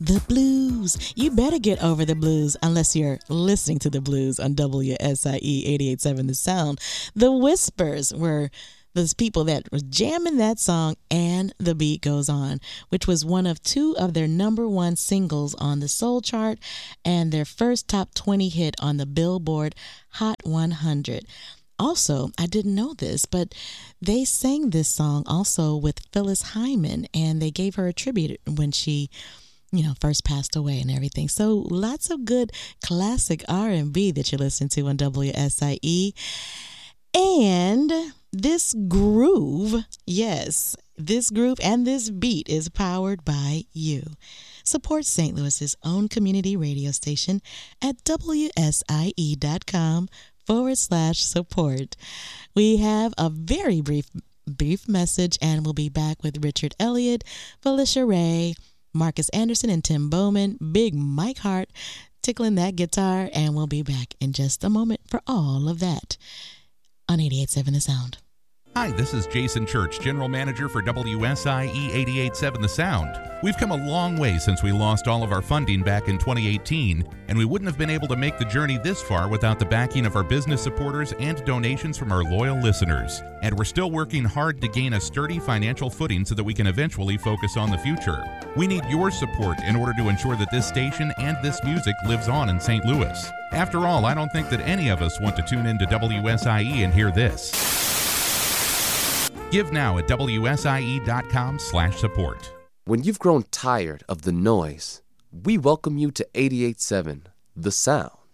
The blues. You better get over the blues unless you're listening to the blues on WSIE 88.7 The Sound. The Whispers were those people that were jamming that song, And the Beat Goes On, which was one of two of their number one singles on the Soul Chart and their first top 20 hit on the Billboard Hot 100. Also, I didn't know this, but they sang this song also with Phyllis Hyman, and they gave her a tribute when she, first passed away and everything. So lots of good classic R&B that you listen to on WSIE. And this groove, yes, this groove and this beat is powered by you. Support St. Louis's own community radio station at WSIE.com/support. We have a very brief message, and we'll be back with Richard Elliott, Felicia Ray, Marcus Anderson, and Tim Bowman, Big Mike Hart tickling that guitar, and we'll be back in just a moment for all of that on 88.7 The Sound. Hi, this is Jason Church, General Manager for WSIE 88.7 The Sound. We've come a long way since we lost all of our funding back in 2018, and we wouldn't have been able to make the journey this far without the backing of our business supporters and donations from our loyal listeners. And we're still working hard to gain a sturdy financial footing so that we can eventually focus on the future. We need your support in order to ensure that this station and this music lives on in St. Louis. After all, I don't think that any of us want to tune into WSIE and hear this. Give now at WSIE.com/support. When you've grown tired of the noise, we welcome you to 88.7 The Sound.